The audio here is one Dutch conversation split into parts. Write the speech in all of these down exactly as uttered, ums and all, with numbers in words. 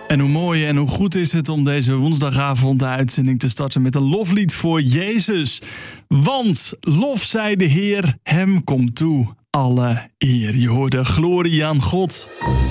En hoe mooi en hoe goed is het om deze woensdagavond de uitzending te starten met een loflied voor Jezus. Want lof zij de Heer, hem komt toe alle eer. Je hoorde glorie aan God.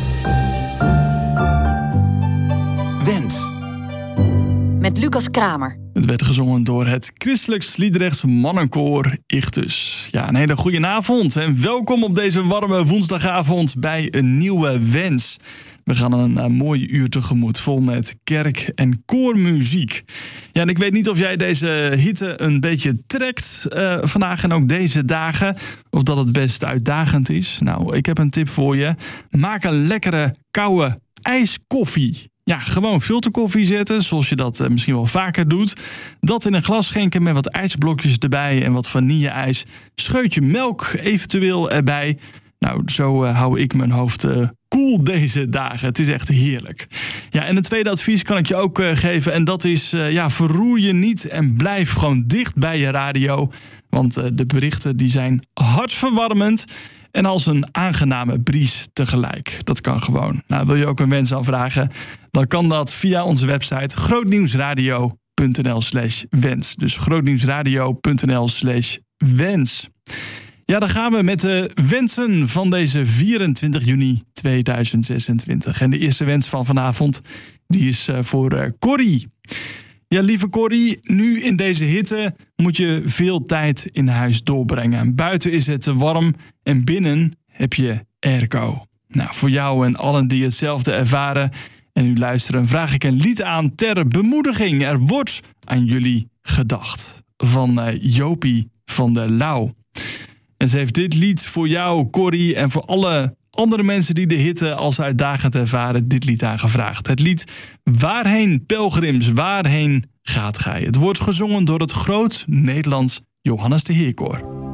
Wens. Met Lucas Kramer. Het werd gezongen door het Christelijks Liederrechts Mannenkoor Ichthus. Ja, een hele goede avond en welkom op deze warme woensdagavond bij een nieuwe Wens. We gaan een, een mooi uur tegemoet, vol met kerk- en koormuziek. Ja, en ik weet niet of jij deze hitte een beetje trekt uh, vandaag en ook deze dagen. Of dat het best uitdagend is. Nou, ik heb een tip voor je. Maak een lekkere, koude ijskoffie. Ja, gewoon filterkoffie zetten, zoals je dat uh, misschien wel vaker doet. Dat in een glas schenken met wat ijsblokjes erbij en wat vanille-ijs. Scheutje melk eventueel erbij. Nou, zo uh, hou ik mijn hoofd uh, koel deze dagen. Het is echt heerlijk. Ja, en het tweede advies kan ik je ook uh, geven. En dat is, uh, ja, verroer je niet en blijf gewoon dicht bij je radio. Want uh, de berichten die zijn hartverwarmend. En als een aangename bries tegelijk. Dat kan gewoon. Nou, wil je ook een wens aanvragen? Dan kan dat via onze website grootnieuwsradio.nl slash wens. Dus grootnieuwsradio.nl slash wens. Ja, dan gaan we met de wensen van deze vierentwintig juni tweeduizend zesentwintig. En de eerste wens van vanavond, die is voor uh, Corrie. Ja, lieve Corrie, nu in deze hitte moet je veel tijd in huis doorbrengen. Buiten is het warm en binnen heb je airco. Nou, voor jou en allen die hetzelfde ervaren en nu luisteren, vraag ik een lied aan ter bemoediging. Er wordt aan jullie gedacht. Van uh, Jopie van der Lauw. En ze heeft dit lied voor jou, Corrie, en voor alle andere mensen die de hitte als uitdagend ervaren, dit lied aangevraagd. Het lied Waarheen Pelgrims, waarheen gaat gij? Het wordt gezongen door het Groot Nederlands Johannes de Heerkoor.